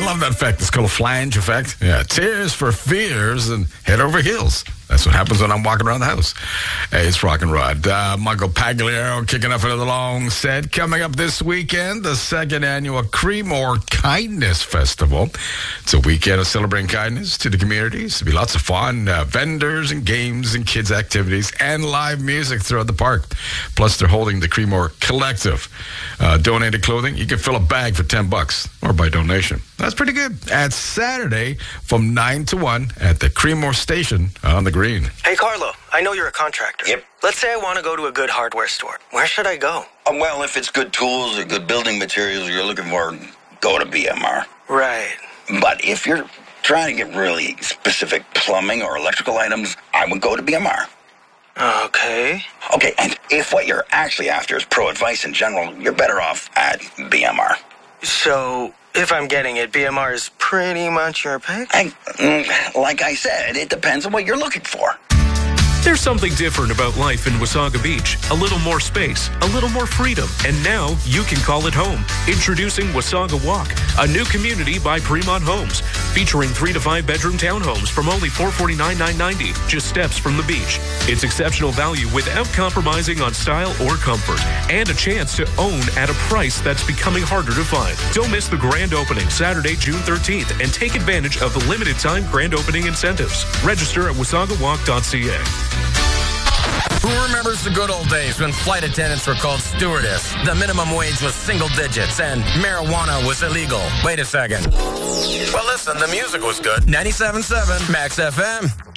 love that effect. It's called a flange effect. Yeah, tears for fears and head over heels. That's what happens when I'm walking around the house. Hey, it's Rock and Rod. Michael Pagliaro kicking off another long set. Coming up this weekend, the second annual Creemore Kindness Festival. It's a weekend of celebrating kindness to the communities. It'll be lots of fun, vendors and games and kids' activities, and live music throughout the park. Plus, they're holding the Creemore Collective. Donated clothing, you can fill a bag for $10 or by donation. That's pretty good. At Saturday from 9 to 1 at the Creemore Station on the Green. Hey, Carlo, I know you're a contractor. Yep. Let's say I want to go to a good hardware store. Where should I go? Well, if it's good tools or good building materials you're looking for, go to BMR. Right. But if you're trying to get really specific plumbing or electrical items, I would go to BMR. Okay. Okay, and if what you're actually after is pro advice in general, you're better off at BMR. So, if I'm getting it, BMR is pretty much your pick? Like I said, it depends on what you're looking for. There's something different about life in Wasaga Beach. A little more space, a little more freedom, and now you can call it home. Introducing Wasaga Walk, a new community by Fremont Homes, featuring 3 to 5 bedroom townhomes from only $449,990, just steps from the beach. It's exceptional value without compromising on style or comfort, and a chance to own at a price that's becoming harder to find. Don't miss the grand opening Saturday, June 13th, and take advantage of the limited time grand opening incentives. Register at wasagawalk.ca. Who remembers the good old days when flight attendants were called stewardess, the minimum wage was single digits, and marijuana was illegal? Wait a second. Well, listen, the music was good. 97.7 Max FM.